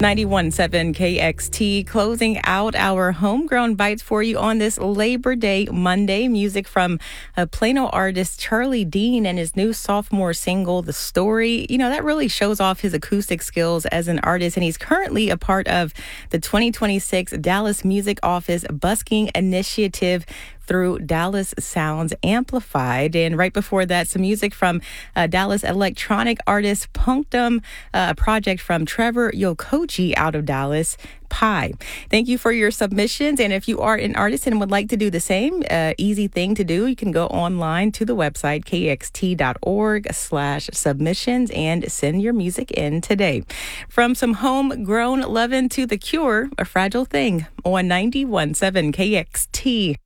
91.7 KXT, closing out our homegrown bites for you on this Labor Day Monday. Music from Plano artist Charlie Dean and his new sophomore single, The Story. You know, that really shows off his acoustic skills as an artist, and he's currently a part of the 2026 Dallas Music Office Busking Initiative through Dallas Sounds Amplified. And right before that, some music from Dallas electronic artist Punctum, a project from Trevor Yokochi out of Dallas, Pi. Thank you for your submissions. And if you are an artist and would like to do the same, easy thing to do, you can go online to the website kxt.org/submissions and send your music in today. From some homegrown lovin' to The Cure, A Fragile Thing on 91.7 KXT.